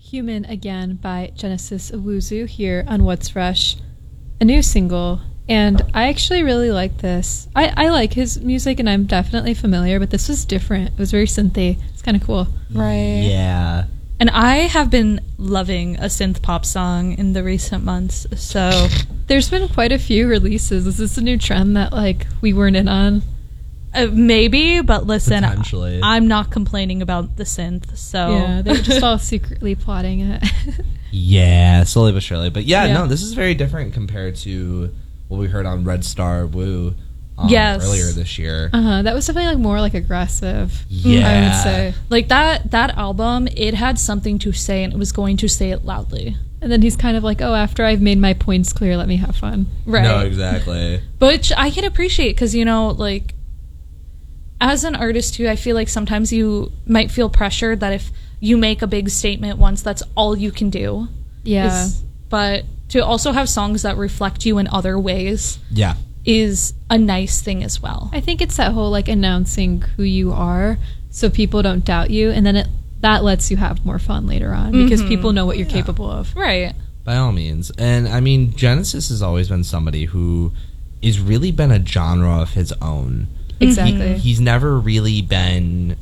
Human Again by Genesis Owusu here on What's Fresh, a new single. And I actually really like this. I like his music and I'm definitely familiar, but this was different. It was very synthy. It's kind of cool. Right. Yeah. And I have been loving a synth pop song in the recent months, so... There's been quite a few releases. Is this a new trend that, like, we weren't in on? Maybe, but listen, Potentially. I'm not complaining about the synth, so... Yeah, they're just all secretly plotting it. Yeah, slowly but surely. But yeah, Yeah. no, this is very different compared to what we heard on Red Star Woo Yes. earlier this year. That was definitely, like, more, like, aggressive, Yeah. I would say. Like, that album, it had something to say, and it was going to say it loudly. And then he's kind of like, oh, after I've made my points clear, let me have fun. Right. No, exactly. Which I can appreciate, because, you know, like... As an artist, too, I feel like sometimes you might feel pressured that if you make a big statement once, that's all you can do. Yeah. But to also have songs that reflect you in other ways Yeah. is a nice thing as well. I think it's that whole, like, announcing who you are so people don't doubt you, and then that lets you have more fun later on because people know what you're capable of. Right. By all means. And, I mean, Genesis has always been somebody who has really been a genre of his own. Exactly. He's never really been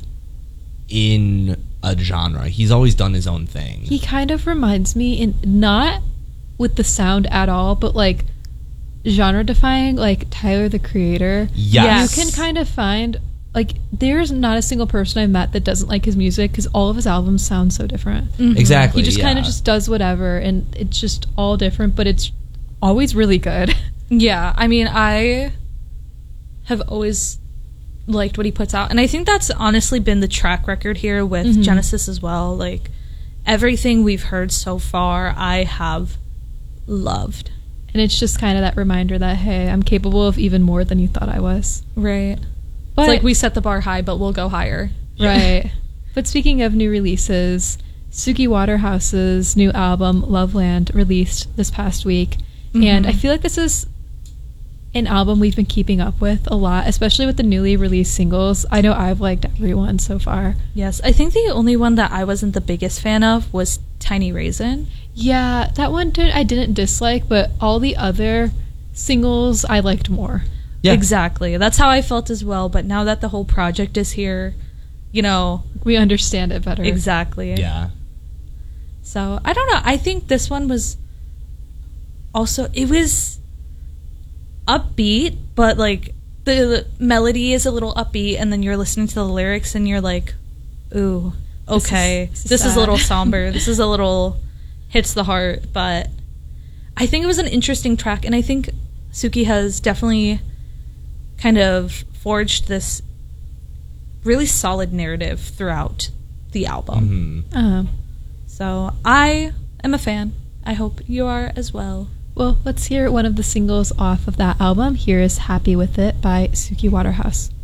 in a genre. He's always done his own thing. He kind of reminds me, in not with the sound at all, but like genre defying, like Tyler the Creator. Yes. You can kind of find, like, there's not a single person I've met that doesn't like his music because all of his albums sound so different. Exactly. He just kind of just does whatever, and it's just all different, but it's always really good. Yeah. I mean, I have always liked what he puts out, and I think that's honestly been the track record here with Genesis as well. Like, everything we've heard so far I have loved, And it's just kind of that reminder that, hey, I'm capable of even more than you thought I was. right? But It's like we set the bar high, but we'll go higher. right. But speaking of new releases, Suki Waterhouse's new album Loveland released this past week, and I feel like this is an album we've been keeping up with a lot, especially with the newly released singles. I know I've liked everyone so far. Yes, I think the only one that I wasn't the biggest fan of was Tiny Raisin. Yeah, that one I didn't dislike, but all the other singles I liked more. Yeah. Exactly. That's how I felt as well, but now that the whole project is here, you know... We understand it better. Exactly. Yeah. So, I don't know. I think this one was also... It was upbeat, but, like, the melody is a little upbeat, and then you're listening to the lyrics, and you're like, ooh, okay. This is a little somber. This is a little... hits the heart, but I think it was an interesting track, and I think Suki has definitely kind of forged this really solid narrative throughout the album. So I am a fan. I hope you are as well. Well, let's hear one of the singles off of that album. Here is Happy With It by Suki Waterhouse.